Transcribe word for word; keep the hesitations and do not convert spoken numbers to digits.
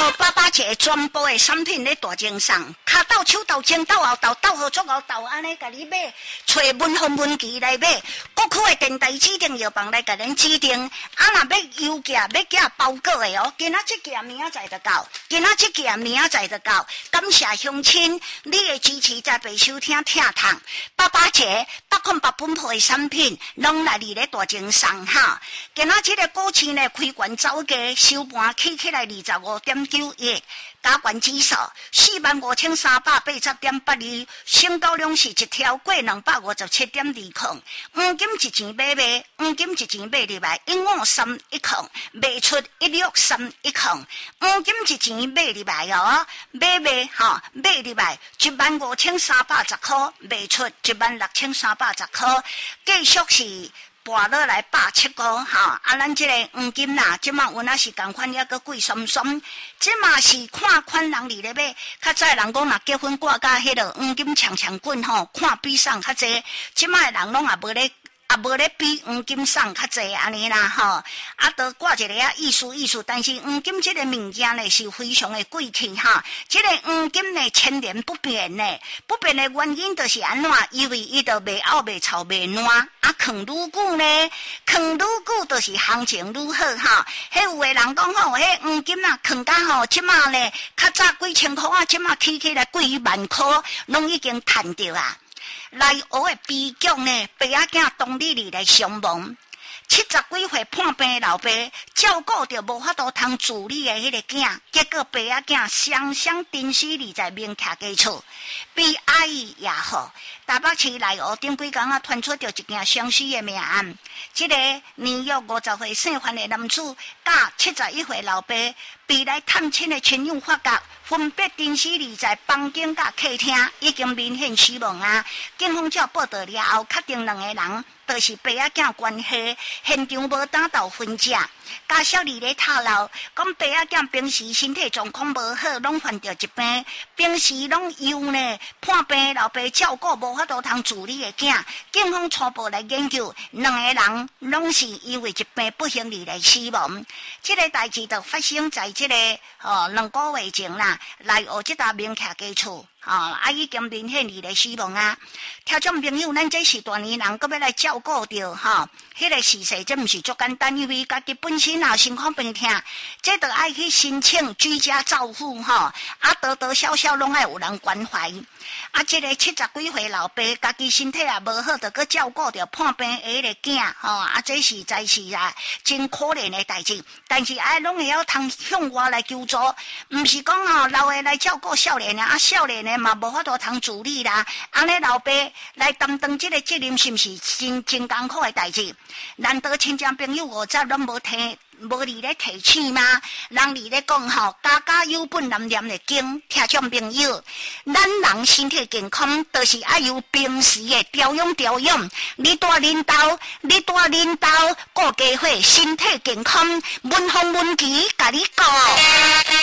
有爸爸节全部的产品咧大精上，骹斗、手斗、前斗、后斗、斗好、足后斗，安尼甲你买，找文风文具来买，各区的电台指定药房来甲恁指定。啊，若要邮件、要寄包裹的哦，今仔这件明仔载就到，今仔这件明仔载就到。感谢乡亲，你的支持在被收听听堂。爸爸节百款百分配的产品，拢来你咧大精上哈。今仔这个股市呢开悬走价，收盘起起来二十五点九一。加权指数四万五千三百八十点八二，成交量是一条过两百五十七点二空。黄金一钱买卖，黄金一钱买入来，一五三一空，卖出一六三一空。黄金一钱买入来哦，买卖哈买入来一万五千三百十块，卖出一万六千三百十块，继续是。跋落来百七个哈，啊，咱这个黄金啦，即马有那是共款，抑个贵酸酸，即马是看款人伫咧买，较早人讲若结婚挂甲迄个黄金长长棍吼，看比上较济，即马人拢也无咧。啊，无咧比黄金送较济安尼啦吼，啊，都挂一个啊意思意思，但是黄金这个物件呢是非常的贵气哈，这个黄金呢千年不变呢，不变的原因就是安怎？因为伊都袂拗袂臭袂烂，啊，藏愈久呢，藏愈久就是行情愈好哈。迄有的人讲吼，迄黄金啊藏甲吼，即马呢较早几千箍啊，即马起起来几万箍，拢已经赚着啊。来学的悲剧呢，爸仔囝当日里来伤亡，七十几岁叛病的老爸照顾着无法度通自理的迄个囝，结果爸仔囝双双珍惜你在明徛家厝，比阿姨也好。台北市内湖顶几工啊，传出着一件相似的命案。这个年约五十岁姓范的男子，甲七十一岁老爸，被来探亲的亲友发觉，分别珍惜你在房间甲客厅已经明显死亡啊。警方照报道了后，确定两个人都是爸仔囝关系，现场无打到分家。家小二咧透露，讲爸仔囝平时身体状况无好，拢患着疾病，平时拢由呢叛病老爸照顾无法度通自理的囝。警方初步来研究，两个人拢是因为疾病不幸而来死亡。这个代志就发生在这个哦两个月前啦，来学这搭明徛家厝。哦，啊，已经明显而来死亡啊！听众朋友，咱这是大年人，搁要来照顾着吼，迄、那个事实，这毋是足简单，因为家己本身啊身况病痛，这着爱去申请居家照护吼，啊，多多少少拢爱有人关怀。啊，这个七十几岁老爸，家己身体也无好，着搁照顾着叛病的迄个囝，吼，啊，这实在是啊真可怜的代志。但是啊，拢会晓通向外来求助，毋是讲吼老的来照顾少年的，啊，少年的嘛无法度通处理啦。安尼老爸来担当这个责任，是毋是真真艰苦的代志？难得亲戚朋友五十拢无听。无你咧提醒吗？人你咧讲吼，家家有本难念的经。听众朋友，咱人身体健康，都是爱有平时的调养调养。你大领导，你大领导，顾家伙身体健康，文风文奇，甲你讲。